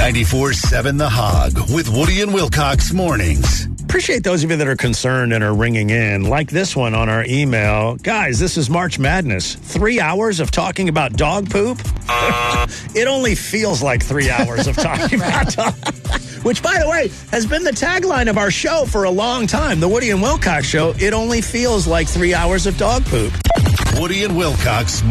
94.7 The Hog with Woody and Wilcox mornings. Appreciate those of you that are concerned and are ringing in, like this one on our email. Guys, this is March Madness. 3 hours of talking about dog poop? It only feels like 3 hours of talking about dog poop. Which, by the way, has been the tagline of our show for a long time. The Woody and Wilcox Show, it only feels like 3 hours of dog poop. Woody and Wilcox